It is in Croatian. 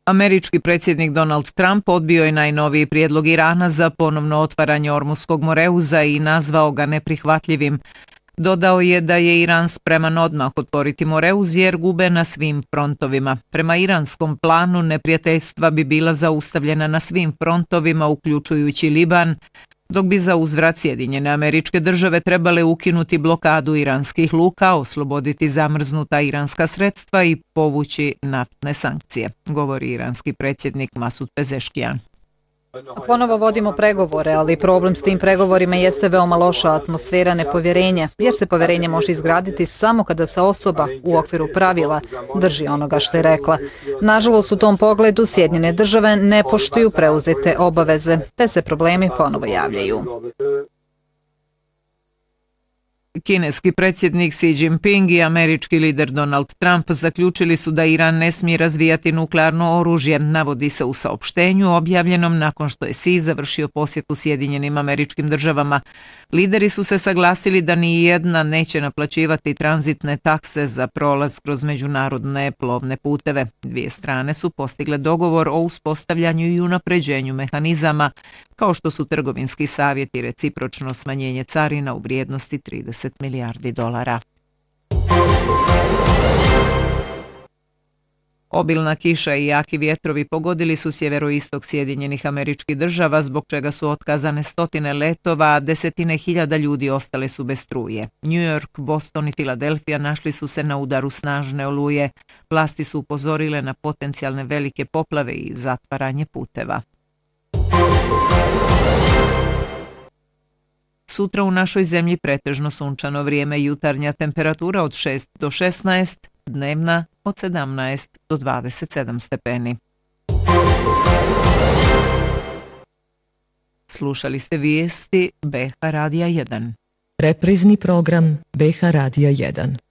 Američki predsjednik Donald Trump odbio je najnoviji prijedlog Irana za ponovno otvaranje Ormuskog moreuza i nazvao ga neprihvatljivim. Dodao je da je Iran spreman odmah otvoriti moreuz jer gube na svim frontovima. Prema iranskom planu neprijateljstva bi bila zaustavljena na svim frontovima uključujući Liban, dok bi za uzvrat Sjedinjene Američke Države trebale ukinuti blokadu iranskih luka, osloboditi zamrznuta iranska sredstva i povući naftne sankcije, govori iranski predsjednik Masud Pezeškijan. Ponovo vodimo pregovore, ali problem s tim pregovorima jeste veoma loša atmosfera nepovjerenja, jer se povjerenje može izgraditi samo kada se osoba u okviru pravila drži onoga što je rekla. Nažalost, u tom pogledu Sjedinjene Države ne poštuju preuzete obaveze, te se problemi ponovo javljaju. Kineski predsjednik Xi Jinping i američki lider Donald Trump zaključili su da Iran ne smije razvijati nuklearno oružje, navodi se u saopštenju objavljenom nakon što je Xi završio posjetu Sjedinjenim Američkim Državama. Lideri su se saglasili da ni jedna neće naplaćivati tranzitne takse za prolaz kroz međunarodne plovne puteve. Dvije strane su postigle dogovor o uspostavljanju i unapređenju mehanizama, kao što su trgovinski savjet i recipročno smanjenje carina u vrijednosti $30 milijardi. Obilna kiša i jaki vjetrovi pogodili su sjeveroistok Sjedinjenih Američkih Država, zbog čega su otkazane stotine letova, a desetine hiljada ljudi ostale su bez struje. New York, Boston i Filadelfija našli su se na udaru snažne oluje. Vlasti su upozorile na potencijalne velike poplave i zatvaranje puteva. Sutra u našoj zemlji pretežno sunčano vrijeme, jutarnja temperatura od 6 do 16, dnevna od 17 do 27 stepeni. Slušali ste vijesti BH Radija 1. Reprizni program BH Radija 1.